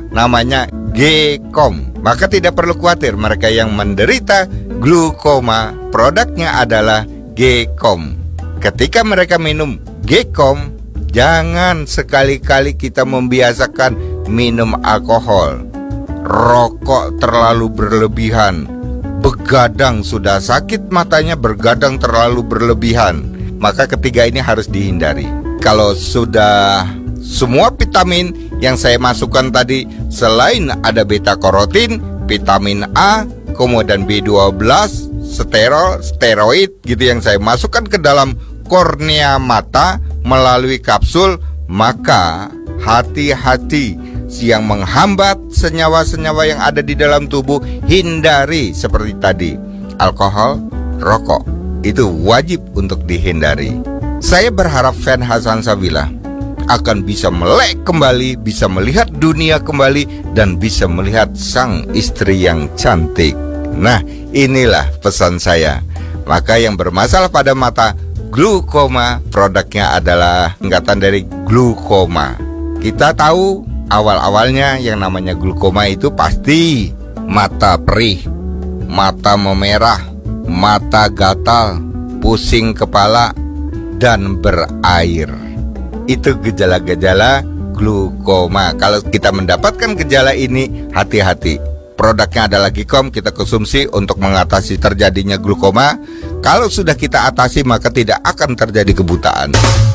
namanya G-COM. Maka tidak perlu khawatir, mereka yang menderita glukoma, produknya adalah G-COM. Ketika mereka minum G-COM, jangan sekali-kali kita membiasakan minum alkohol, rokok terlalu berlebihan, begadang, sudah sakit matanya bergadang terlalu berlebihan. Maka ketiga ini harus dihindari. Kalau sudah semua vitamin yang saya masukkan tadi, selain ada beta karotin, vitamin A, kemudian B12, steroid gitu yang saya masukkan ke dalam kornea mata melalui kapsul, maka hati-hati yang menghambat senyawa-senyawa yang ada di dalam tubuh, hindari. Seperti tadi, alkohol, rokok, itu wajib untuk dihindari. Saya berharap fan Hasan Sabila akan bisa melek kembali, bisa melihat dunia kembali, dan bisa melihat sang istri yang cantik. Nah, inilah pesan saya. Maka yang bermasalah pada mata, glukoma, produknya adalah singkatan dari glukoma. Kita tahu awal-awalnya yang namanya glukoma itu pasti mata perih, mata memerah, mata gatal, pusing kepala, dan berair. Itu gejala-gejala glukoma. Kalau kita mendapatkan gejala ini, hati-hati. Produknya adalah G-COM, kita konsumsi untuk mengatasi terjadinya glukoma. Kalau sudah kita atasi, maka tidak akan terjadi kebutaan.